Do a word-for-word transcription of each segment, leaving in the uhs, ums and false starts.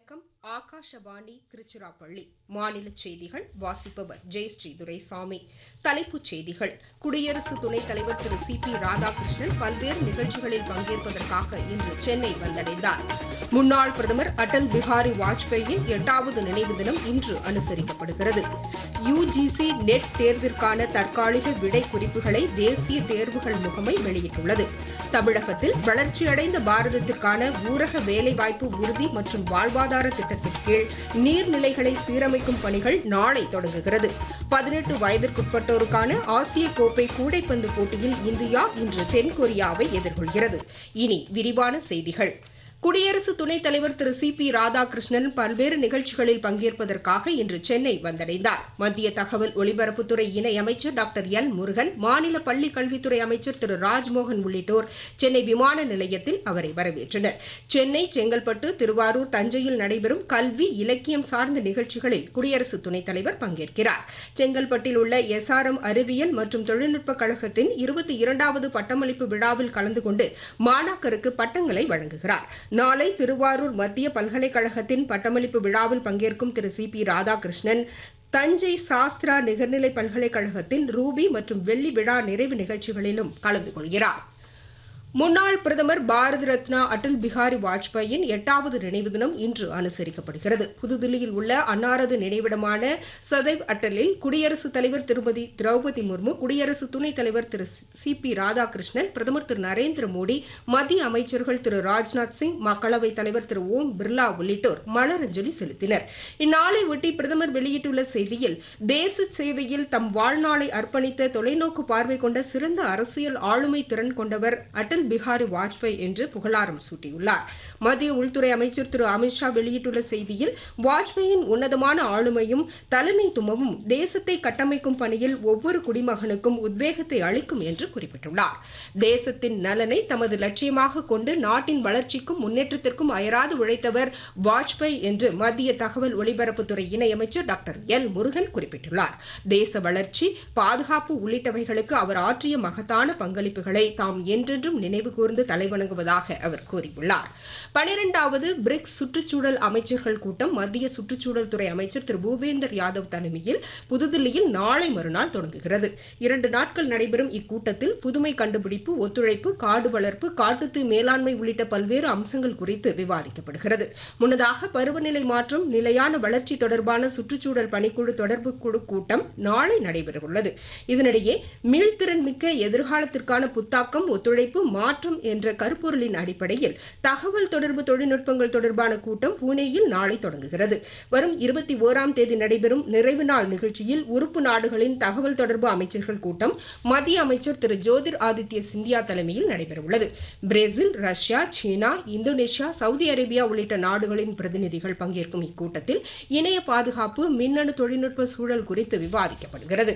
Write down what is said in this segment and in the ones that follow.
வணக்கம். ஆகாஷவாணி திருச்சிராப்பள்ளி. மாநில செய்திகள் வாசிப்பவர் ஜெயஸ்ரீ துரைசாமி. தலைப்புச் செய்திகள். குடியரசு துணைத் தலைவர் திரு சி பி ராதாகிருஷ்ணன் பல்வேறு நிகழ்ச்சிகளில் பங்கேற்பதற்காக இன்று சென்னை வந்தடைந்தார். முன்னாள் பிரதமர் அடல் பிஹாரி வாஜ்பேயின் எட்டாவது நினைவு தினம் இன்று அனுசரிக்கப்படுகிறது. யு ஜி சி நெட் தேர்விற்கான தற்காலிக விடை குறிப்புகளை தேசிய தேர்வுகள் முகமை வெளியிட்டுள்ளது. தமிழகத்தில் வளர்ச்சியடைந்த பாரதத்திற்கான ஊரக வேலைவாய்ப்பு உறுதி மற்றும் வாழ்வாதார திட்டத்தின் கீழ் நீர்நிலைகளை சீரமைக்கும் பணிகள் நாளை தொடங்குகிறது. பதினெட்டு வயதிற்குட்பட்டோருக்கான ஆசிய கோப்பை கூடைப்பந்து போட்டியில் இந்தியா இன்று தென்கொரியாவை எதிர்கொள்கிறது. இனி விரிவான செய்திகள். குடியரசு துணைத் தலைவர் திரு சி பி ராதாகிருஷ்ணன் பல்வேறு நிகழ்ச்சிகளில் பங்கேற்பதற்காக இன்று சென்னை வந்தடைந்தார். மத்திய தகவல் ஒலிபரப்புத்துறை இணையமைச்சர் டாக்டர் எல் முருகன், மாநில பள்ளிக் கல்வித்துறை அமைச்சர் திரு ராஜ்மோகன் உள்ளிட்டோர் சென்னை விமான நிலையத்தில் அவரை வரவேற்றனர். சென்னை, செங்கல்பட்டு, திருவாரூர், தஞ்சையில் நடைபெறும் கல்வி, இலக்கியம் சார்ந்த நிகழ்ச்சிகளில் குடியரசு துணைத் தலைவர் பங்கேற்கிறார். செங்கல்பட்டில் உள்ள எஸ் ஆர் எம் அறிவியல் மற்றும் தொழில்நுட்பக் கழகத்தின் இருபத்தி இரண்டாவது பட்டமளிப்பு விழாவில் கலந்து கொண்டு மாணாக்கருக்கு பட்டங்களை வழங்குகிறார். நாளை திருவாரூர் மத்திய பல்கலைக்கழகத்தின் பட்டமளிப்பு விழாவில் பங்கேற்கும் திரு சி பி ராதாகிருஷ்ணன் தஞ்சை சாஸ்திரா நிகர்நிலை பல்கலைக்கழகத்தின் ரூபி மற்றும் வெள்ளி விழா நிறைவு நிகழ்ச்சிகளிலும் கலந்து கொள்கிறார். முன்னாள் பிரதமர் பாரத ரத்னா அடல் பிஹாரி வாஜ்பேயின் எட்டாவது நினைவு தினம் இன்று அனுசரிக்கப்படுகிறது. புதுதில்லியில் உள்ள அன்னாரது நினைவிடமான சதைவ் அட்டலில் குடியரசுத் தலைவர் திருமதி திரௌபதி முர்மு, குடியரசு துணைத் தலைவர் திரு சி பி ராதாகிருஷ்ணன், பிரதமர் திரு நரேந்திர மோடி, மத்திய அமைச்சர்கள் திரு ராஜ்நாத் சிங், மக்களவைத் தலைவர் திரு ஓம் பிர்லா உள்ளிட்டோர் மலரஞ்சலி செலுத்தினர். இந்நாளை ஒட்டி பிரதமர் வெளியிட்டுள்ள செய்தியில், தேச சேவையில் தம் வாழ்நாளை அர்ப்பணித்த தொலைநோக்கு பார்வை கொண்ட சிறந்த அரசியல் ஆளுமை திறன் கொண்டவர் அடல் பிஹாரி வாஜ்பேயி என்று புகழாரம் சூட்டியுள்ளார். மத்திய உள்துறை அமைச்சர் திரு அமித்ஷா வெளியிட்டுள்ள செய்தியில், வாஜ்பேயின் உன்னதமான ஆளுமையும் தலைமைத்துவமும் தேசத்தை கட்டமைக்கும் பணியில் ஒவ்வொரு குடிமகனுக்கும் உத்வேகத்தை அளிக்கும் என்று குறிப்பிட்டுள்ளார். தேசத்தின் நலனை தமது லட்சியமாக கொண்டு நாட்டின் வளர்ச்சிக்கும் முன்னேற்றத்திற்கும் அயராது உழைத்தவர் வாஜ்பேயி என்று மத்திய தகவல் ஒலிபரப்புத்துறை இணையமைச்சர் டாக்டர் எல் முருகன் குறிப்பிட்டுள்ளார். தேச வளர்ச்சி, பாதுகாப்பு உள்ளிட்டவைகளுக்கு அவர் ஆற்றிய மகத்தான பங்களிப்புகளை தாம் என்றென்றும் நினைவு கூர்ந்து தலைவணங்குவதாக அவர் கூறியுள்ளார். பனிரெண்டாவது பிரிக்ஸ் சுற்றுச்சூழல் அமைச்சர்கள் கூட்டம் மத்திய சுற்றுச்சூழல் துறை அமைச்சர் திரு பூபேந்தர் யாதவ் தலைமையில் புதுதில்லியில் நாளை மறுநாள் தொடங்குகிறது. இரண்டு நாட்கள் நடைபெறும் இக்கூட்டத்தில் புதுமை கண்டுபிடிப்பு, ஒத்துழைப்பு, காடு வளர்ப்பு, காட்டுத்தீ மேலாண்மை உள்ளிட்ட பல்வேறு அம்சங்கள் குறித்து விவாதிக்கப்படுகிறது. முன்னதாக பருவநிலை மாற்றம், நிலையான வளர்ச்சி தொடர்பான சுற்றுச்சூழல் பணிக்குழு தொடர்பு குழு கூட்டம் நாளை நடைபெறவுள்ளது. இதனிடையே மீள்திறன் மிக்க எதிர்காலத்திற்கான புத்தாக்கம், ஒத்துழைப்பு, மாற்றம் என்ற கருப்பொருளின் அடிப்படையில் தகவல் தொடர்பு தொழில்நுட்பங்கள் தொடர்பான கூட்டம் புனேயில் நாளை தொடங்குகிறது. வரும் இருபத்தி ஓராம் தேதி நடைபெறும் நிறைவு நாள் நிகழ்ச்சியில் உறுப்பு நாடுகளின் தகவல் தொடர்பு அமைச்சர்கள் கூட்டம் மத்திய அமைச்சர் திரு ஜோதிர் ஆதித்ய சிந்தியா தலைமையில் நடைபெறவுள்ளது. பிரேசில், ரஷ்யா, சீனா, இந்தோனேஷியா, சவுதி அரேபியா உள்ளிட்ட நாடுகளின் பிரதிநிதிகள் பங்கேற்கும் இக்கூட்டத்தில் இணைய பாதுகாப்பு, மின்னணு தொழில்நுட்ப சூழல் குறித்து விவாதிக்கப்படுகிறது.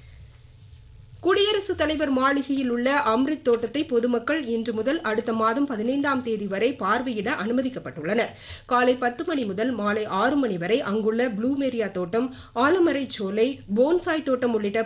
குடியரசுத் தலைவர் மாளிகையில் உள்ள அம்ரித் தோட்டத்தை பொதுமக்கள் இன்று முதல் அடுத்த மாதம் பதினைந்தாம் தேதி வரை பார்வையிட அனுமதிக்கப்பட்டுள்ளனர். காலை பத்து மணி முதல் மாலை ஆறு மணி வரை அங்குள்ள ப்ளூமேரியா தோட்டம், ஆலமரை சோலை, போன்சாய் தோட்டம் உள்ளிட்ட